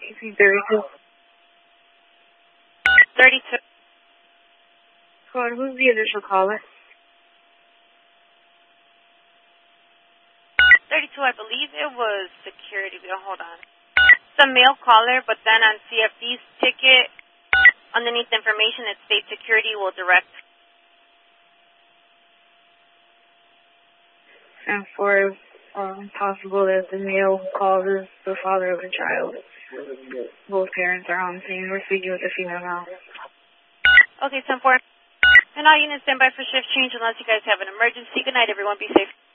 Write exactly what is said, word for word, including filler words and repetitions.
thirty-two. thirty-two. Code, who's the initial caller? thirty-two, I believe it was security. Hold on. It's a male caller, but then on C F D's ticket, underneath the information, it states security will direct. And for um, possible that the male calls is the father of the child. Both parents are on the scene. We're speaking with the female now. Okay, ten four. And all units stand by for shift change unless you guys have an emergency. Good night, everyone. Be safe.